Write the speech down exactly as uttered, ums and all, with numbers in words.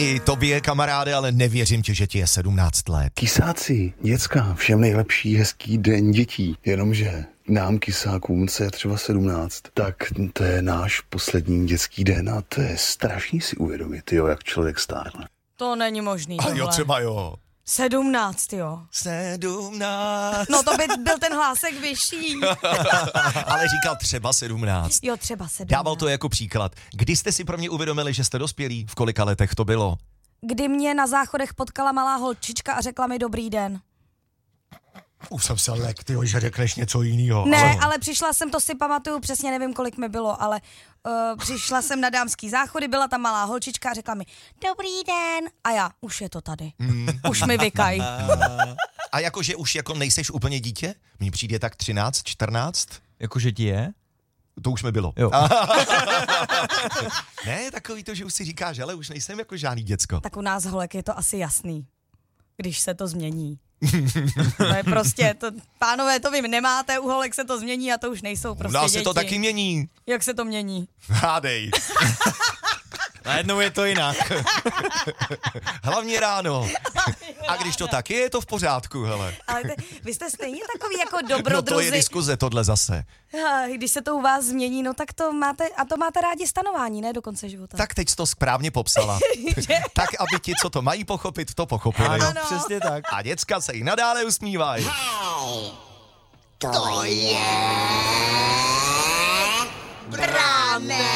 i tobě, kamaráde, ale nevěřím ti, že ti je sedmnáct let. Kysáci, děcka, všem nejlepší hezký den dětí, jenomže nám kysákům, co je třeba sedmnáct, tak to je náš poslední dětský den a to je strašný si uvědomit, jo, jak člověk stárne. To není možný. A tohle. jo, třeba jo. Sedmnáct, jo. Sedmnáct. No to by byl ten hlásek vyšší. Ale říkal třeba sedmnáct. Jo, třeba sedmnáct. Dával to jako příklad. Kdy jste si pro mě uvědomili, že jste dospělí? V kolika letech to bylo? Kdy mě na záchodech potkala malá holčička a řekla mi dobrý den. Už jsem se lek, tyjo, že řekneš něco jiného. Ne, ale... ale přišla jsem, to si pamatuju, přesně nevím, kolik mi bylo, ale uh, přišla jsem na dámský záchody, byla tam malá holčička a řekla mi dobrý den. A já, už je to tady. Mm. Už mi vykaj. A jakože už jako nejseš úplně dítě? Mně přijde tak třináct, čtrnáct. Jakože ti je? To už mi bylo. Jo. Ne, takový to, že už si říkáš, ale už nejsem jako žádný děcko. Tak u nás holek je to asi jasný, když se to změní. To je prostě, to, pánové, to vy nemáte, u holek se to změní a to už nejsou prostě děti. děti. se to taky mění. Jak se to mění? Hádej. Najednou je to jinak. Hlavně ráno. A když to tak je, je to v pořádku, hele. Ale te, vy jste stejně takový jako dobrodruzi. No to je diskuze, tohle zase. Když se to u vás změní, no tak to máte, a to máte rádi stanování, ne, do konce života. Tak teď jsi to správně popsala. Tak, aby ti, co to mají pochopit, to pochopili. Ano, přesně tak. A děcka se jí nadále usmívají. To je Brané.